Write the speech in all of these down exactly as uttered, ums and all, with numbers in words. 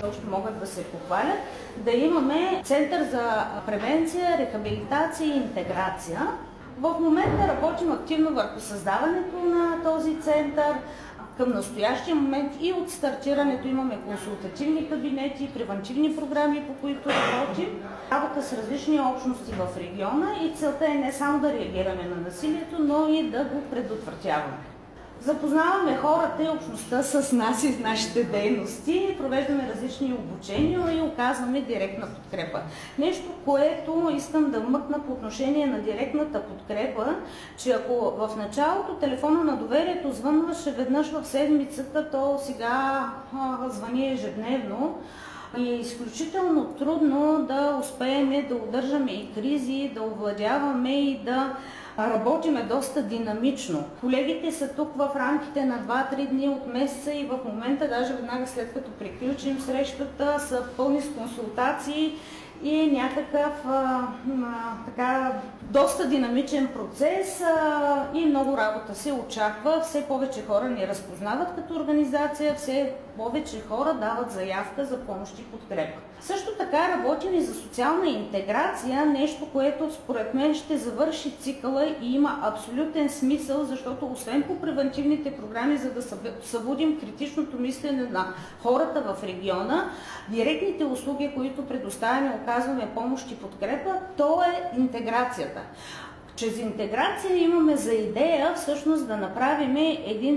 още могат да се похвалят, да имаме Център за превенция, рехабилитация и интеграция. В момента работим активно върху създаването на този център. Към настоящия момент и от стартирането имаме консултативни кабинети, превантивни програми, по които работим. Работа с различни общности в региона и целта е не само да реагираме на насилието, но и да го предотвратяваме. Запознаваме хората и общността с нас и с нашите дейности, провеждаме различни обучения и оказваме директна подкрепа. Нещо, което искам да вмъкна по отношение на директната подкрепа, че ако в началото телефона на доверието звънваше веднъж в седмицата, то сега а, звъни ежедневно. И е изключително трудно да успеем да удържаме и кризи, да овладяваме и да работиме доста динамично. Колегите са тук в рамките на два-три дни от месеца и в момента, даже веднага след като приключим срещата, са пълни с консултации и някакъв а, а, така, доста динамичен процес а, и много работа се очаква. Все повече хора ни разпознават като организация, все повече хора дават заявка за помощ и подкрепа. Също така работим и за социална интеграция, нещо, което според мен ще завърши цикъла и има абсолютен смисъл, защото освен по превентивните програми, за да събудим критичното мислене на хората в региона, директните услуги, които предоставяме, оказваме помощ и подкрепа, то е интеграцията. Чрез интеграция имаме за идея всъщност да направим един,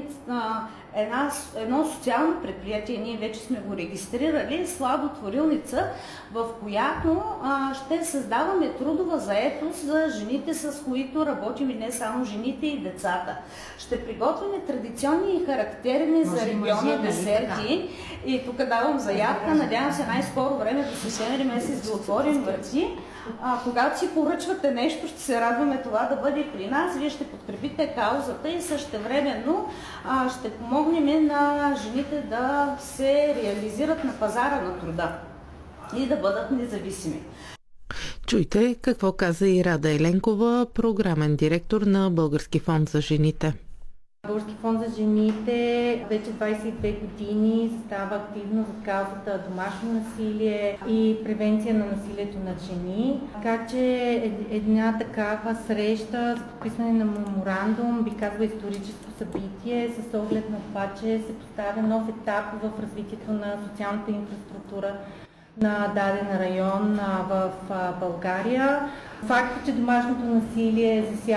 една, едно социално предприятие, ние вече сме го регистрирали, Сладотворилница, в която а, ще създаваме трудова заетост за жените, с които работим, и не само жените и децата. Ще приготвяме традиционни и характерни Може за региона десерти да. И тук давам заявка, надявам се най-скоро време до септември месец да отворим врати. А, когато си поръчвате нещо, ще се радваме това да бъде при нас. Вие ще подкрепите каузата и същевременно а, ще помогнем на жените да се реализират на пазара на труда и да бъдат независими. Чуйте какво каза и Рада Еленкова, програмен директор на Български фонд за жените. Български фонд за жените вече двадесет и две години застава активно за каузата домашно насилие и превенция на насилието над жени. Така че една такава среща за подписване на меморандум, би казала историческо събитие, с оглед на това, че се поставя нов етап в развитието на социалната инфраструктура на даден район в България. Факт е, че домашното насилие засяга